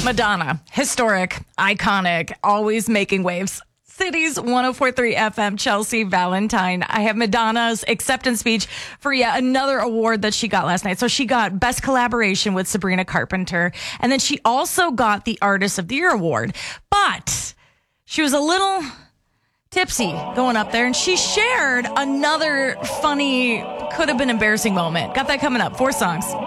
Madonna, historic, iconic, always making waves. Cities 104.3 FM, Chelsea Valentine. I have Madonna's acceptance speech for yet another award that she got last night. So she got Best Collaboration with Sabrina Carpenter. And then she also got the Artist of the Year award. But she was a little tipsy going up there, and she shared another funny, could have been embarrassing moment. Got that coming up. 4 songs.